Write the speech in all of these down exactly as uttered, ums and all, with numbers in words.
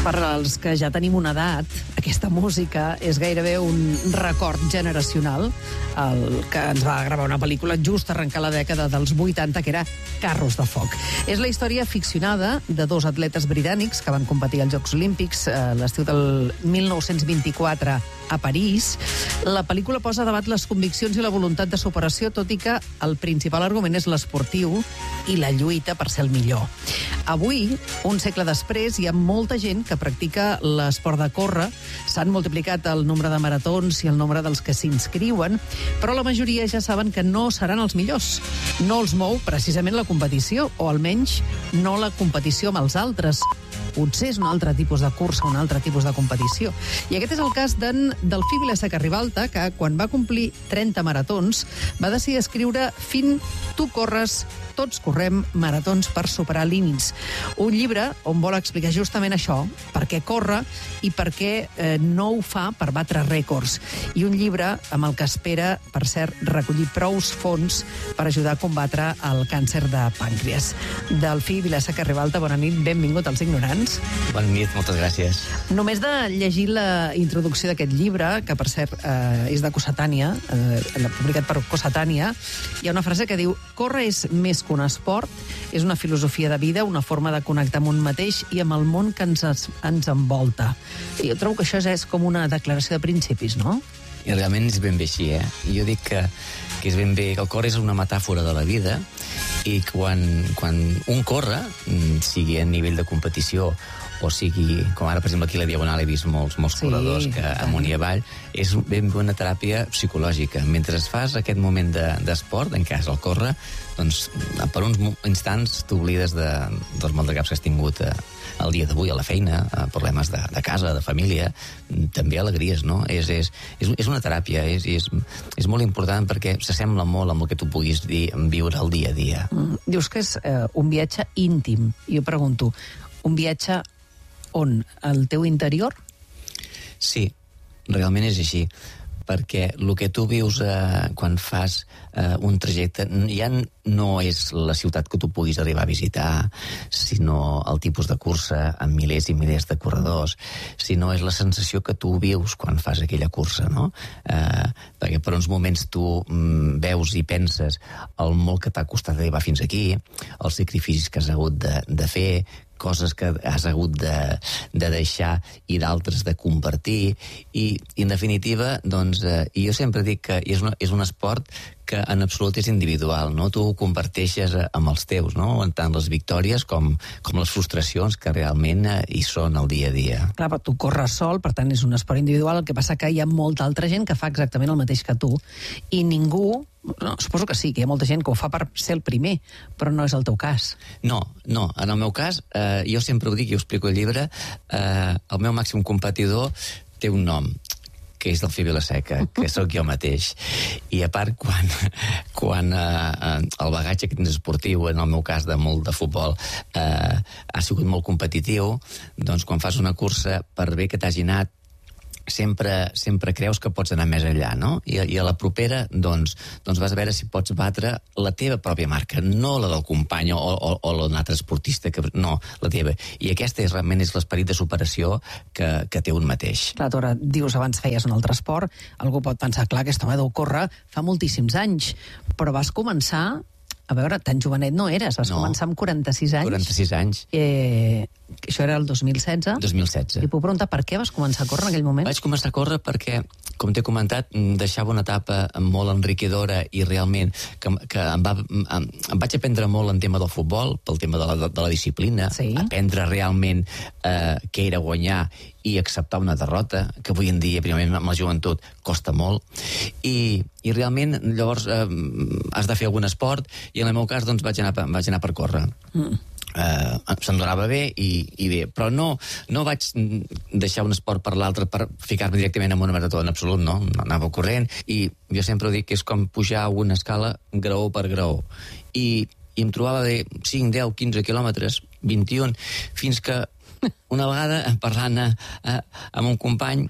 Per als que ja tenim una edat, aquesta música és gairebé un record generacional, el que ens va gravar una pel·lícula just arrencar la dècada dels vuitanta, que era Carros de foc. És la història ficcionada de dos atletes britànics que van competir als Jocs Olímpics eh, l'estiu del mil nou-cents vint-i-quatre a París. La pel·lícula posa a debat les conviccions i la voluntat de superació, tot i que el principal argument és l'esportiu i la lluita per ser el millor. Avui, un segle després, hi ha molta gent que practica l'esport de córrer. S'han multiplicat el nombre de maratons i el nombre dels que s'inscriuen, però la majoria ja saben que no seran els millors. No els mou precisament la competició, o almenys no la competició amb els altres. Potser és un altre tipus de cursa, un altre tipus de competició. I aquest és el cas d'en Delfí Vila-seca Ribalta, que quan va complir trenta maratons va decidir escriure Fin, tu corres, tots correm, maratons per superar límits. Un llibre on vol explicar justament això, per què corre i per què eh, no ho fa per batre rècords. I un llibre amb el que espera, per cert, recollir prous fons per ajudar a combatre el càncer de pàncreas. Delfí Vila-seca Ribalta, bona nit, benvingut als Ignorants. Bona nit, moltes gràcies. Només de llegir la introducció d'aquest llibre, que per cert eh, és de Cossetània, eh, publicat per Cossetània, hi ha una frase que diu: córrer és més que un esport, és una filosofia de vida, una forma de connectar amb un mateix i amb el món que ens, ens envolta. I jo trobo que això és com una declaració de principis, no? I realment és ben bé així, eh? Jo dic que, que és ben bé, que el córrer és una metàfora de la vida i quan, quan un corre, sigui a nivell de competició o sigui, com ara, per exemple, aquí a la Diagonal he vist molts, molts sí, corredors que amunt i avall, és ben bé una teràpia psicològica. Mentre fas aquest moment d'esport, de, en cas el córrer, doncs per uns instants t'oblides de, dels maldecaps que has tingut eh, el dia d'avui a la feina, eh, problemes de, de casa, de família, també alegries, no? És, és, és, és una teràpia, és, és, és molt important perquè s'assembla molt amb el que tu puguis dir, viure el dia a dia. Mm, dius que és eh, un viatge íntim. I jo pregunto, un viatge on? Al teu interior? Sí, realment és així, perquè el que tu vius eh, quan fas eh, un trajecte ja no és la ciutat que tu puguis arribar a visitar, sinó el tipus de cursa amb milers i milers de corredors, sinó és la sensació que tu vius quan fas aquella cursa, no? Eh, perquè per uns moments tu mm, veus i penses el molt que t'ha costat arribar fins aquí, els sacrificis que has hagut de, de fer, coses que has hagut de, de deixar i d'altres de compartir, i, i en definitiva, doncs, eh, i jo sempre dic que és, una, és un esport que en absolut és individual, no? Tu ho comparteixes amb els teus, no? Tant les victòries com, com les frustracions que realment eh, hi són al dia a dia. Clar, però tu corres sol, per tant és un esport individual, el que passa que hi ha molta altra gent que fa exactament el mateix que tu, i ningú, no, suposo que sí, que hi ha molta gent que ho fa per ser el primer, però no és el teu cas. No, no, en el meu cas, eh, jo sempre ho dic i ho explico al llibre, eh, el meu màxim competidor té un nom, que és Delfí Vila-seca, que sóc jo mateix. I a part, quan, quan eh, el bagatge que tens esportiu, en el meu cas de molt de futbol, eh, ha sigut molt competitiu, doncs quan fas una cursa, per bé que t'hagi anat, sempre, sempre creus que pots anar més enllà, no? I, i a la propera, doncs, doncs vas a veure si pots batre la teva pròpia marca, no la del company o, o, o d'un altre esportista, que, no, la teva. I aquesta és, realment és l'esperit de superació que, que té un mateix. Clar, tu ara dius, abans feies un altre esport, algú pot pensar, clar, aquest home deu córrer fa moltíssims anys, però vas començar, a veure, tan jovenet no eres, vas no, començar amb quaranta-sis anys. quaranta-sis anys. Eh, això era el dos mil setze. dos mil setze. I puc preguntar per què vas començar a córrer en aquell moment? Vaig començar a córrer perquè, com t'he comentat, deixava una etapa molt enriquidora i realment que, que em, va, em, em vaig aprendre molt en tema del futbol, pel tema de la, de la disciplina, sí. Aprendre realment eh, què era guanyar i acceptar una derrota, que avui en dia, primerament amb la joventut, costa molt. I, i realment, llavors, eh, has de fer algun esport, i en el meu cas, doncs, vaig anar, vaig anar per córrer. Mm. Uh, se'm donava bé i, i bé, però no, no vaig deixar un esport per l'altre per ficar-me directament en una marató, en absolut, no, anava corrent, i jo sempre dic que és com pujar una escala graó per graó, i, i em trobava de cinc, deu, quinze quilòmetres, vint-i-un, fins que una vegada, parlant a, a, amb un company,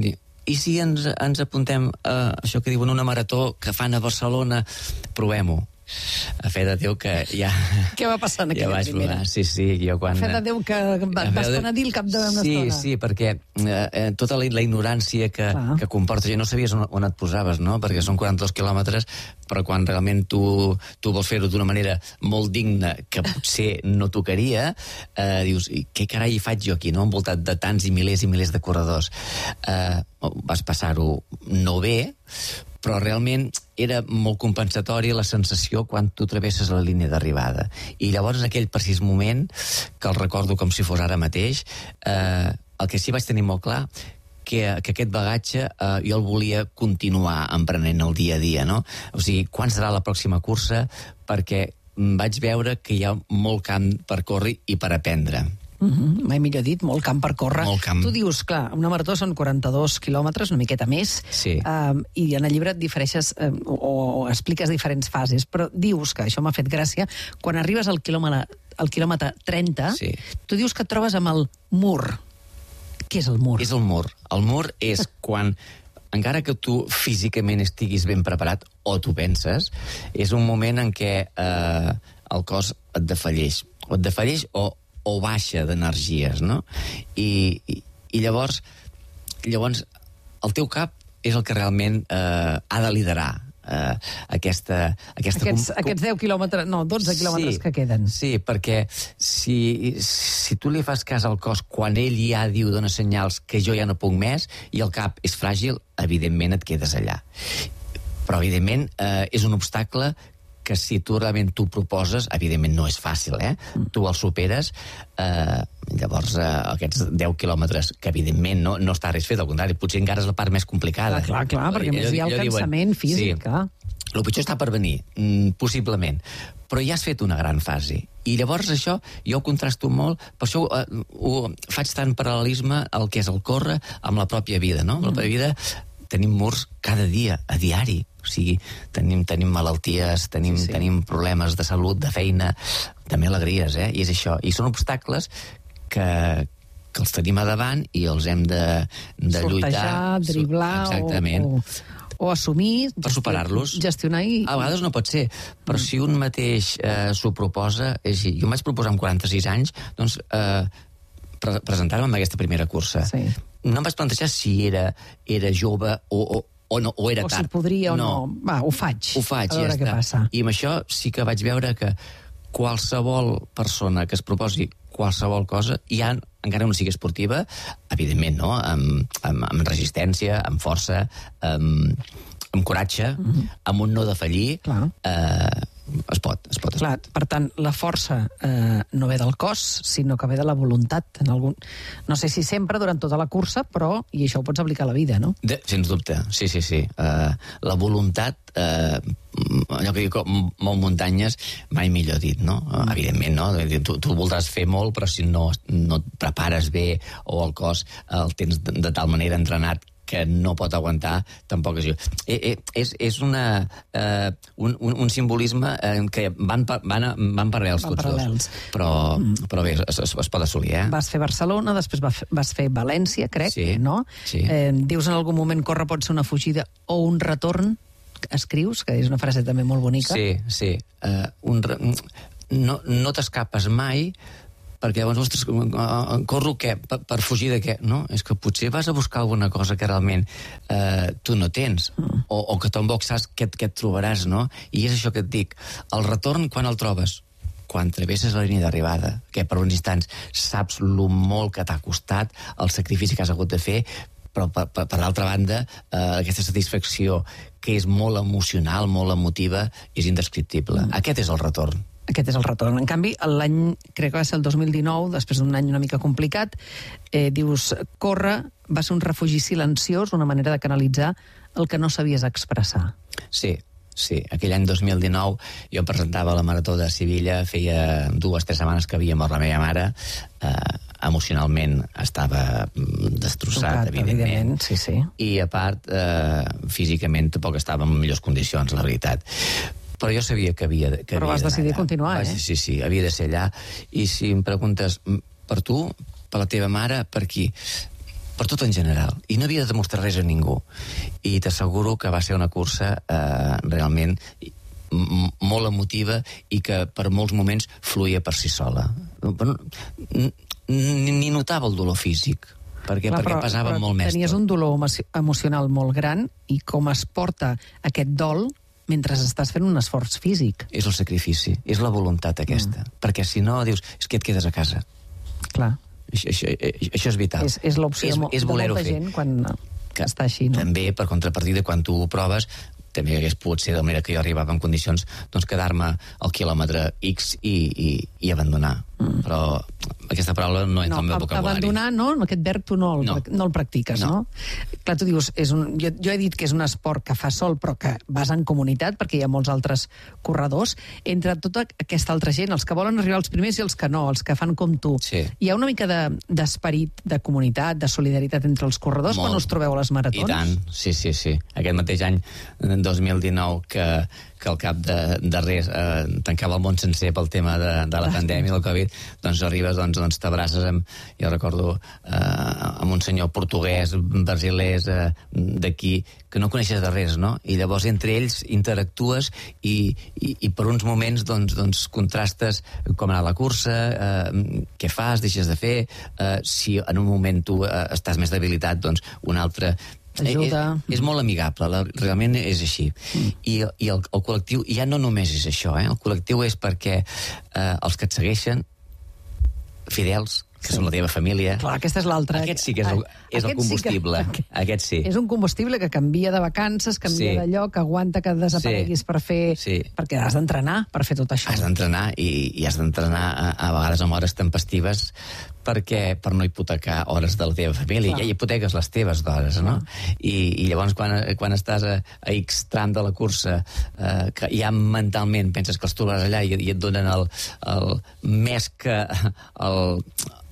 i si ens, ens apuntem a això que diuen una marató que fan a Barcelona, provem-ho. a fe de Déu que ja... Què va passar en aquella ja vaig primera? Plorar. Sí, sí, jo quan... A fe de Déu que vas penedir al cap d'una sí, estona. Sí, sí, perquè eh, tota la, la ignorància que, que comporta, ja no sabies on, on et posaves, no? Perquè són quaranta-dos quilòmetres, però quan realment tu, tu vols fer-ho d'una manera molt digna, que potser no tocaria, eh, dius, què carai hi faig jo aquí, no? Envoltat de tants i milers i milers de corredors. Eh, vas passar-ho no bé, però realment era molt compensatori la sensació quan tu travesses la línia d'arribada. I llavors, en aquell precís moment, que el recordo com si fos ara mateix, eh, el que sí vaig tenir molt clar, que, que aquest bagatge eh, jo el volia continuar emprenent el dia a dia, no? O sigui, quan serà la pròxima cursa? Perquè vaig veure que hi ha molt camp per córrer i per aprendre. Uh-huh. Mai millor dit, molt camp per córrer. Molt camp. Tu dius, clar, una marató són quaranta-dos quilòmetres, una miqueta més, sí. um, i en el llibre et difereixes um, o, o expliques diferents fases, però dius, que això m'ha fet gràcia, quan arribes al quilòmetre, al quilòmetre trenta, sí. tu dius que et trobes amb el mur. Què és el mur? És el mur. El mur és quan, encara que tu físicament estiguis ben preparat, o tu penses, és un moment en què eh, el cos et defalleix. O et defalleix o o baixa d'energies, no? I, i, i llavors, llavors el teu cap és el que realment eh, ha de liderar eh, aquesta... aquesta aquests, com, aquests deu quilòmetres, no, dotze quilòmetres sí, que queden. Sí, perquè si, si tu li fas cas al cos quan ell ja diu, dona senyals que jo ja no puc més, i el cap és fràgil, evidentment et quedes allà. Però, evidentment, eh, és un obstacle que si tu realment t'ho proposes, evidentment no és fàcil, eh? Mm. Tu el superes, eh, llavors eh, aquests deu quilòmetres, que evidentment no, no està res fet, al contrari, potser encara és la part més complicada. Ah, clar, clar, perquè allò, més hi ha el cansament diuen, físic, clar. Sí, el pitjor està per venir, mm, possiblement, però ja has fet una gran fase. I llavors això, jo ho contrasto molt, per això eh, ho faig tant paral·lelisme al que és el córrer amb la pròpia vida, no? Mm. La pròpia vida tenim murs cada dia, a diari. O sigui, tenim, tenim malalties, tenim, sí, sí. tenim problemes de salut, de feina, també alegries, eh? I és això. I són obstacles que, que els tenim a davant i els hem de, de sortejar, lluitar. Sortejar, driblar exactament. o, o, o assumir... Per superar-los. Gestionar i... A vegades no pot ser, però mm. si un mateix eh, s'ho proposa... És dir, jo em vaig proposar amb quaranta-sis anys, doncs... Eh, pre presentar-me en aquesta primera cursa. Sí. No em vaig plantejar si era, era jove o, o, o, no, o era o tard. O si podria o no. no. Va, ho faig. Ho faig, a veure ja què està. Passa. I amb això sí que vaig veure que qualsevol persona que es proposi qualsevol cosa, ja encara no sigui esportiva, evidentment, no? Amb, amb, amb resistència, amb força, amb, amb coratge, mm-hmm. amb un no defallir, eh, es pot, es pot. Clar, per tant, la força eh, no ve del cos, sinó que ve de la voluntat. En algun... No sé si sempre, durant tota la cursa, però, i això ho pots aplicar a la vida, no? De, sens dubte, sí, sí, sí. Uh, la voluntat, uh, allò que dic, molt muntanyes, mai millor dit, no? Uh, evidentment, no? Tu, tu voldràs fer molt, però si no, no et prepares bé o el cos el tens de, de tal manera entrenat que no pot aguantar, tampoc és... Eh, eh, és, és una, eh, un, un, un simbolisme eh, que van, van, van paral·lels tots dos. Però, mm. però bé, es, es, es pot assolir, eh? Vas fer Barcelona, després vas fer València, crec, sí, no? Sí. Eh, dius en algun moment córrer pot ser una fugida o un retorn, escrius, que és una frase també molt bonica. Sí, sí. Uh, un re... No, no t'escapes mai, perquè llavors, ostres, corro què? Per, per fugir de què? No, és que potser vas a buscar alguna cosa que realment eh, tu no tens, mm. o, o que tampoc saps què, què et trobaràs, no? I és això que et dic, el retorn quan el trobes? Quan travesses la línia d'arribada, que per uns instants saps lo molt que t'ha costat, el sacrifici que has hagut de fer, però per, per, per l'altra banda, eh, aquesta satisfacció que és molt emocional, molt emotiva, és indescriptible. Mm. Aquest és el retorn. Aquest és el retorn. En canvi, l'any, crec que va ser el dos mil dinou, després d'un any una mica complicat, eh, dius, córrer va ser un refugi silenciós, una manera de canalitzar el que no sabies expressar. Sí, sí. Aquell any dos mil dinou jo em presentava a la Marató de Sevilla, feia dues, tres setmanes que havia mort la meva mare, eh, emocionalment estava destrossat, Tocat, evidentment. evidentment sí, sí. I, a part, eh, físicament tampoc estava en millors condicions, la veritat. Però jo sabia que havia, que Però havia vas decidir allà. continuar, vas, eh? Sí, sí, havia de ser allà. I si em preguntes, per tu, per la teva mare, per qui? Per tot en general. I no havia de demostrar res a ningú. I t'asseguro que va ser una cursa eh, realment m- molt emotiva i que per molts moments fluïa per si sola. Però n- ni, ni notava el dolor físic, perquè, Clar, perquè però, pesava però molt més tenies tot. un dolor emo- emocional molt gran i com es porta aquest dol mentre estàs fent un esforç físic. És el sacrifici, és la voluntat aquesta. Mm. Perquè si no, dius, és que et quedes a casa. Clar. Això, això, això és vital. És, és l'opció és, de, mo- és de molta voler-ho fer. gent quan que està així, no? També, per contrapartida, quan tu ho proves, també hagués pogut ser de la manera que jo arribava en condicions, doncs quedar-me al quilòmetre X i, i, i abandonar. Mm. Però aquesta paraula no entra no, al meu vocabulari. Abandonar, no? Aquest verb tu no el, No. no el practiques, no? no? Clar, tu dius, és un, jo, jo he dit que és un esport que fa sol, però que vas en comunitat, perquè hi ha molts altres corredors. Entre tota aquesta altra gent, els que volen arribar als primers i els que no, els que fan com tu. Sí. Hi ha una mica de- d'esperit de, de comunitat, de solidaritat entre els corredors Molt. quan us trobeu a les maratons? I tant, sí, sí, sí. Aquest mateix any, dos mil dinou, que, que al cap de, de res eh, tancava el món sencer pel tema de, de la pandèmia, del Covid, doncs arribes, doncs, doncs t'abraces amb, jo recordo, eh, amb un senyor portuguès, brasilers, eh, d'aquí, que no coneixes de res, no? I llavors entre ells interactues i, i, i per uns moments doncs, doncs contrastes com anar a la cursa, eh, què fas, deixes de fer, eh, si en un moment tu eh, estàs més debilitat, doncs un altre Ajuda. És, és molt amigable, la, realment és així. Mm. I, i el, el col·lectiu ja no només és això, eh? El col·lectiu és perquè eh, els que et segueixen, fidels, que sí. són la teva família... Clar, aquesta és l'altra. Aquest sí que és el, és el combustible. Sí que, aquest sí. És un combustible que canvia de vacances, canvia Sí. de lloc, aguanta que desapareguis Sí. per fer... Sí. Perquè has d'entrenar per fer tot això. Has d'entrenar i, i has d'entrenar a, a vegades amb hores tempestives perquè per no hipotecar hores de la teva família. Clar. Ja hipoteques les teves d'hores, no? I, I llavors quan, quan estàs a, a X tram de la cursa, eh, que ja mentalment penses que els trobaràs allà i, i et donen el, el més que el,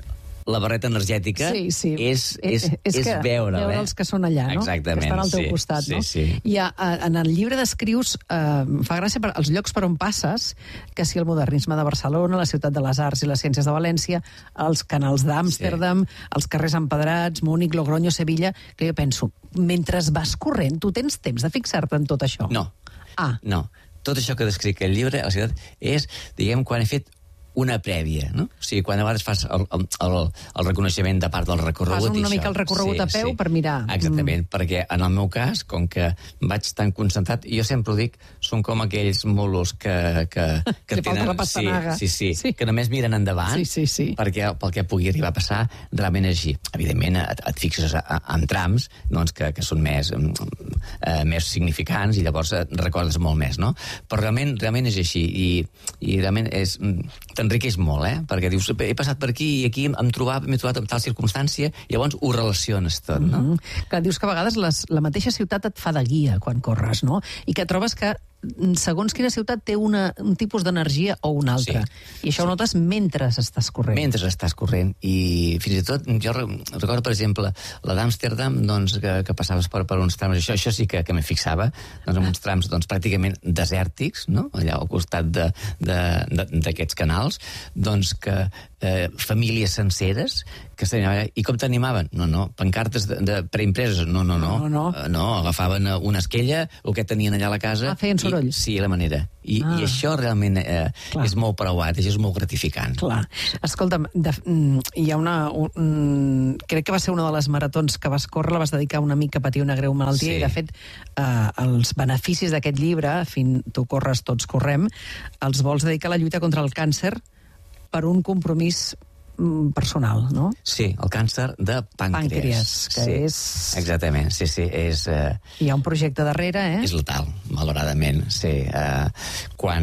la barreta energètica, Sí, sí. és, és, és, és que veure, veure eh? els que són allà, no? Exactament, que estan al teu sí, costat, sí, no? sí. I a, a, en el llibre descrius, eh, fa gràcia per els llocs per on passes, que si el modernisme de Barcelona, la ciutat de les arts i les ciències de València, els canals d'Amsterdam, sí. els carrers empedrats, Múnich, Logroño, Sevilla, que jo penso, mentre vas corrent, tu tens temps de fixar-te en tot això? No. Ah. No. Tot això que descric al llibre, a la ciutat, és, diguem, quan he fet una prèvia, no? O sigui, quan a vegades fas el, el, el, el reconeixement de part del recorregut... Fas una i això. mica el recorregut sí, a peu sí. per mirar. Exactament, mm. perquè en el meu cas, com que vaig tan concentrat, jo sempre ho dic, són com aquells mulos que... que, que Li falta la pastanaga. Sí, sí, sí, Sí. que només miren endavant Sí, sí, sí. perquè pel que pugui arribar a passar, realment és així. Evidentment, et, et fixes a, a, en trams doncs, que, que són més, eh, més significants i llavors et recordes molt més, no? Però realment, realment és així i, i realment és... t'enriqueix molt, eh? Perquè dius, he passat per aquí i aquí em trobava, m'he trobat en tal circumstància, i llavors ho relaciones tot, no? Mm -hmm. Que dius que a vegades les, la mateixa ciutat et fa de guia quan corres, no? I que trobes que segons quina ciutat té una, un tipus d'energia o un altre. Sí. I això ho notes mentre estàs corrent. Mentre estàs corrent. I fins i tot, jo recordo, per exemple, la d'Amsterdam, doncs, que, que passaves per, per uns trams, això, això sí que, que me fixava, doncs, amb uns trams doncs, pràcticament desèrtics, no? Allà al costat d'aquests canals, doncs que eh, famílies senceres que s'animaven. I com t'animaven? No, no, pancartes de, de preimpreses. No, no, no. No, no. Uh, no, agafaven una esquella, el que tenien allà a la casa... Ah, feien soroll. I, sí, la manera. I, Ah. i això realment eh, és molt preuat, això és molt gratificant. Clar. Escolta'm, de, mm, hi ha una... Un, crec que va ser una de les maratons que vas córrer, la vas dedicar a un amic que patia una greu malaltia, Sí. i de fet eh, els beneficis d'aquest llibre, fin, tu corres, tots correm, els vols dedicar a la lluita contra el càncer per un compromís personal, no? Sí, el càncer de pàncreas. Pàncreas, que sí, és... Exactament, sí, sí, és... Eh, Hi ha un projecte darrere, eh? És letal, malauradament, sí. Eh, quan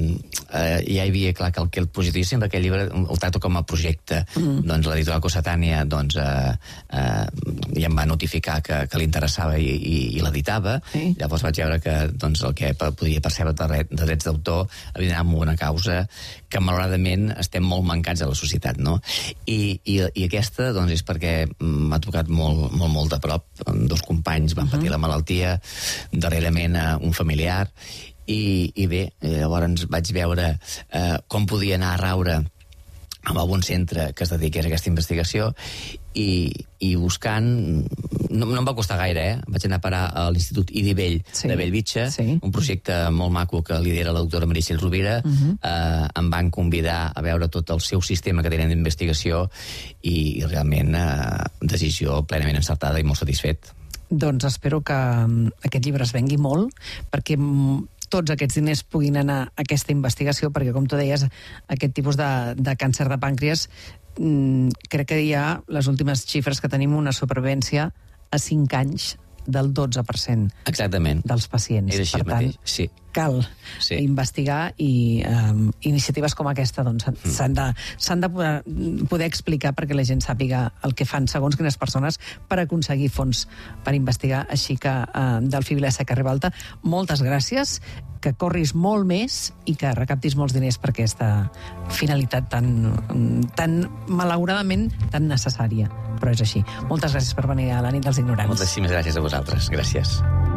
eh, ja hi havia clar que el, que el projecte, jo sempre aquell llibre el tracto com a projecte, mm. doncs l'editorial Cossetània doncs, eh, eh, ja em va notificar que, que li interessava i, i, i l'editava, sí. Llavors vaig veure que doncs, el que podia percebre de, ret, de drets d'autor havia d'anar amb una causa que malauradament estem molt mancats a la societat, no? I, i, i aquesta doncs, és perquè m'ha tocat molt, molt, molt de prop. Dos companys van patir uh -huh. la malaltia, darrerament eh, un familiar, i, i bé, llavors vaig veure eh, com podia anar a raure amb algun centre que es dediqués a aquesta investigació i, i buscant no, no em va costar gaire, eh? Vaig anar a parar a l'Institut Idivell Sí, de Bellvitge, sí. un projecte molt maco que lidera la doctora Meritxell Rovira. Uh-huh. eh, em van convidar a veure tot el seu sistema que tenen d'investigació i, i realment eh, decisió plenament encertada i molt satisfet. Doncs espero que mm, aquest llibre es vengui molt, perquè mm, tots aquests diners puguin anar a aquesta investigació, perquè, com tu deies, aquest tipus de, de càncer de pàncreas, mm, crec que hi ha les últimes xifres que tenim una supervivència a cinc anys del dotze per cent Exactament. dels pacients. És així per tant, mateix, sí. cal Sí. investigar i um, iniciatives com aquesta doncs, mm. s'han de, s'han de poder, poder explicar perquè la gent sàpiga el que fan segons quines persones per aconseguir fons per investigar. Així que, uh, Delfí Vila-seca Ribalta, moltes gràcies, que corris molt més i que recaptis molts diners per aquesta finalitat tan, tan malauradament tan necessària, però és així. Moltes gràcies per venir a la nit dels ignorants. Moltíssimes gràcies a vosaltres. Gràcies.